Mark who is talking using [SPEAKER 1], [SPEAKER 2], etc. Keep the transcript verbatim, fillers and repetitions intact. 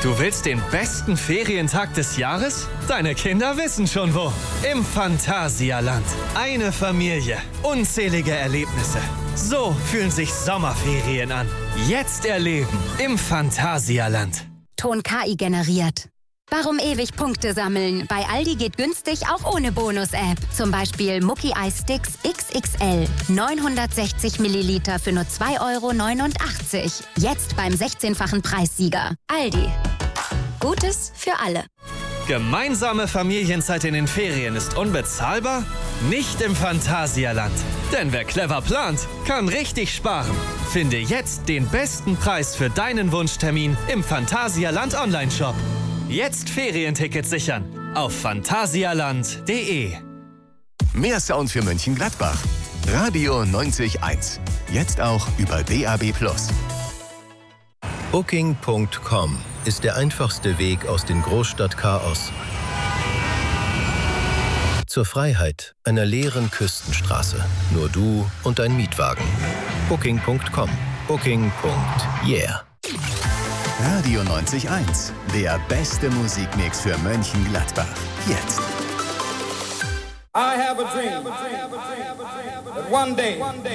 [SPEAKER 1] Du willst den besten Ferientag des Jahres? Deine Kinder wissen schon wo. Im Phantasialand. Eine Familie. Unzählige Erlebnisse. So fühlen sich Sommerferien an. Jetzt erleben im Phantasialand.
[SPEAKER 2] Ton K I generiert. Warum ewig Punkte sammeln? Bei Aldi geht günstig auch ohne Bonus-App. Zum Beispiel Mucki Eissticks X X L. neunhundertsechzig Milliliter für nur zwei Euro neunundachtzig. Jetzt beim sechzehnfachen Preissieger. Aldi. Gutes für alle.
[SPEAKER 1] Gemeinsame Familienzeit in den Ferien ist unbezahlbar? Nicht im Phantasialand. Denn wer clever plant, kann richtig sparen. Finde jetzt den besten Preis für deinen Wunschtermin im Phantasialand Online-Shop. Jetzt Ferientickets sichern auf phantasialand punkt de.
[SPEAKER 3] Mehr Sound für Mönchengladbach. Radio neunzig Komma eins. Jetzt auch über D A B plus.
[SPEAKER 4] Booking Punkt com ist der einfachste Weg aus dem Großstadtchaos zur Freiheit einer leeren Küstenstraße. Nur du und dein Mietwagen. Booking Punkt com. Booking. Yeah.
[SPEAKER 3] Radio neunzig Komma eins. Der beste Musikmix für Mönchengladbach. Jetzt.
[SPEAKER 5] I have a dream that one day